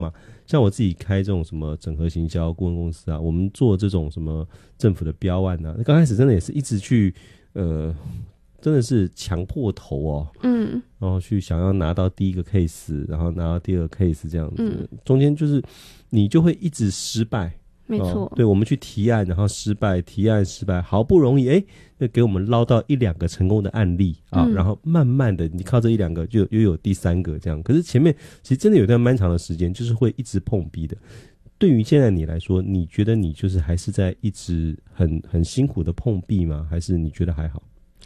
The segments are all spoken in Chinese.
像我自己开这种什么整合行销顾问公司啊，我们做这种什么政府的标案啊，刚开始真的也是一直去真的是强迫头哦，然后去想要拿到第一个 case， 然后拿到第二个 case 这样子，中间就是你就会一直失败。 没错， 对，我们去提案，然后失败，提案失败，好不容易就给我们捞到一两个成功的案例啊，然后慢慢的你靠这一两个就又有第三个这样。可是前面其实真的有段漫长的时间，就是会一直碰壁的。对于现在你来说，你觉得你就是还是在一直很辛苦的碰壁吗？还是你觉得还好？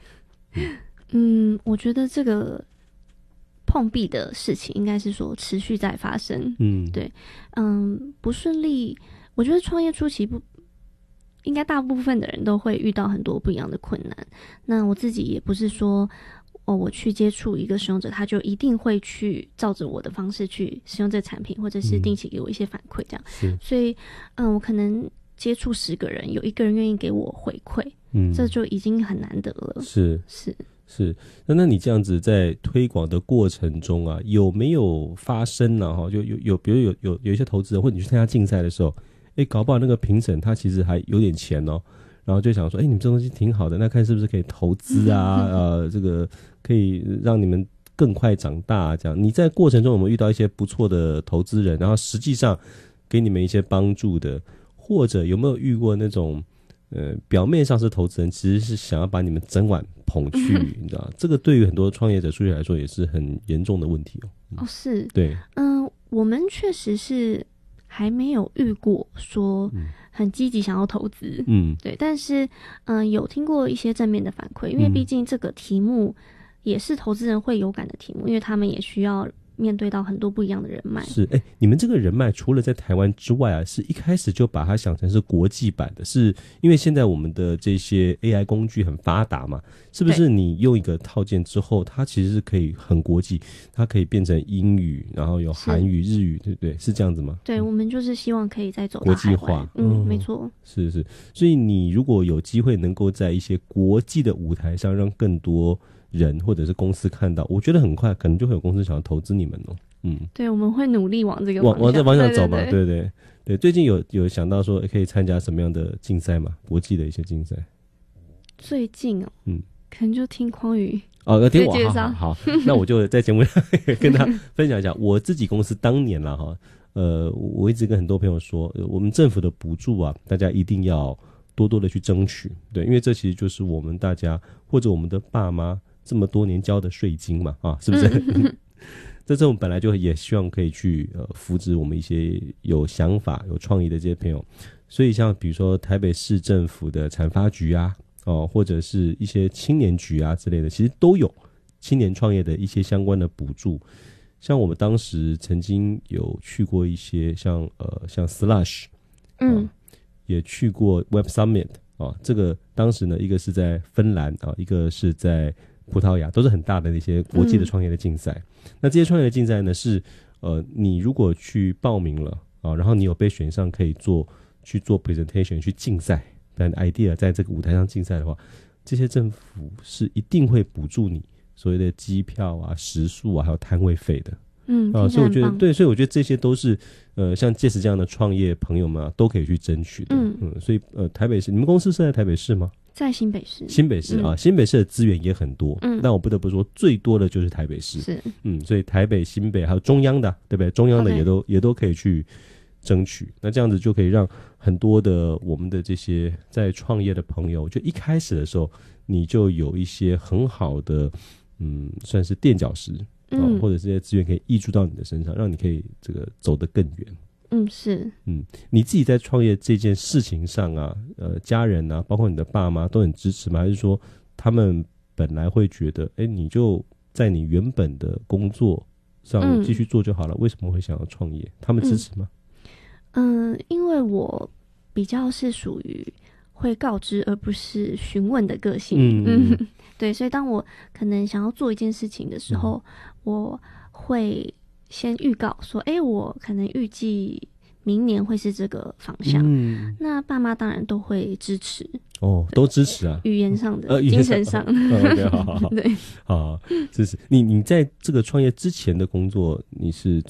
我觉得这个碰壁的事情应该是说持续在发生。对，不顺利。我觉得创业初期应该大部分的人都会遇到很多不一样的困难。那我自己也不是说我去接触一个使用者，他就一定会去照着我的方式去使用这个产品，或者是定期给我一些反馈这样。所以我可能接触10个人，有1个人愿意给我回馈，这就已经很难得了。是， 那你这样子在推广的过程中啊，有没有发生啊？就比如有一些投资人，或者你去参加竞赛的时候，搞不好那个评审他其实还有点钱哦，然后就想说，你们这东西挺好的，那看是不是可以投资啊？这个可以让你们更快长大这样。你在过程中有没有遇到一些不错的投资人，然后实际上给你们一些帮助的，或者有没有遇过那种表面上是投资人，其实是想要把你们整碗捧去，你知道，这个对于很多创业者初期来说也是很严重的问题哦。 是， 对， 我们确实是还没有遇过说很积极想要投资，对，但是有听过一些正面的反馈，因为毕竟这个题目也是投资人会有感的题目，因为他们也需要面对到很多不一样的人脉。 是，你们这个人脉除了在台湾之外啊，是一开始就把它想成是国际版的，是因为现在我们的这些 AI 工具很发达嘛，是不是你用一个套件之后，它其实是可以很国际，它可以变成英语，然后有韩语、日语，对不对？是这样子吗？ 对，我们就是希望可以再走到国际化。 没错。 是，所以你如果有机会能够在一些国际的舞台上让更多人或者是公司看到，我觉得很快可能就会有公司想要投资你们哦。 对，我们会努力往这个方向， 往这方向走嘛。对。最近有想到说可以参加什么样的竞赛吗？国际的一些竞赛？最近可能就听匡宇听我介绍。好，那我就在节目上跟他分享一下我自己公司当年啦哈。我一直跟很多朋友说，我们政府的补助啊，大家一定要多多的去争取。对，因为这其实就是我们大家或者我们的爸妈这么多年交的税金嘛，是不是？这种本来就也希望可以去扶植我们一些有想法、有创意的这些朋友。所以像比如说台北市政府的产发局啊，或者是一些青年局啊之类的，其实都有青年创业的一些相关的补助。像我们当时曾经有去过一些像 Slush， 也去过 Web Summit 这个当时呢，一个是在芬兰一个是在葡萄牙，都是很大的那些国际的创业的竞赛。那这些创业的竞赛呢，是你如果去报名了然后你有被选上，可以去做 presentation 去竞赛，但 idea 在这个舞台上竞赛的话，这些政府是一定会补助你所谓的机票啊、食宿啊，还有摊位费的。所以我觉得对，所以我觉得这些都是像届时这样的创业朋友们都可以去争取的。所以台北市，你们公司是在台北市吗？ 在新北市。 新北市新北市的资源也很多，但我不得不说最多的就是台北市。 是， 所以台北、新北还有中央的，对不对？中央的也都可以去争取。那这样子就可以让很多的我们的这些在创业的朋友，就一开始的时候你就有一些很好的算是垫脚石，或者这些资源可以挹注到你的身上，让你可以这个走得更远。 是。 你自己在创业这件事情上啊，家人啊，包括你的爸妈都很支持吗？还是说他们本来会觉得，你就在你原本的工作上继续做就好了，为什么会想要创业？他们支持吗？ 因为我比较是属于会告知而不是询问的个性。对，所以当我可能想要做一件事情的时候，我会先预告说我可能预计明年会是这个方向。那爸妈当然都会支持。 都支持啊， 语言上的精神上。 OK， 好， 对， 好，支持你在这个创业之前的工作，你是做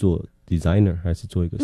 designer 还是做一个